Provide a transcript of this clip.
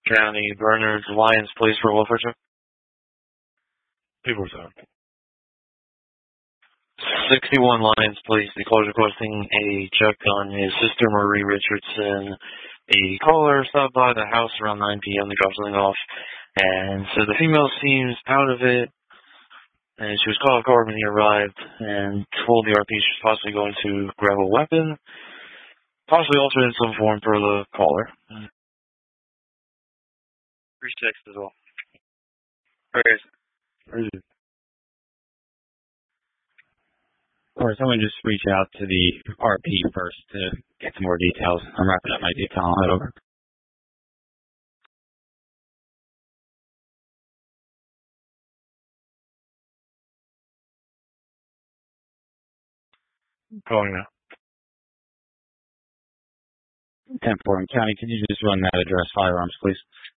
County, Bernard Lyons Police for a welfare check. People are saying. 61 Lyons Police. The caller is requesting a check on his sister, Marie Richardson. A caller stopped by the house around 9 p.m. to drop something off, and so the female seems out of it, and she was called off guard when he arrived, and told the RP she was possibly going to grab a weapon, possibly altered in some form for the caller. 3 checks as well. Where is it? Or someone just reach out to the RP first to get some more details. I'm wrapping up my detail. I'll head over. Calling now. 10 County, can you just run that address, firearms, please?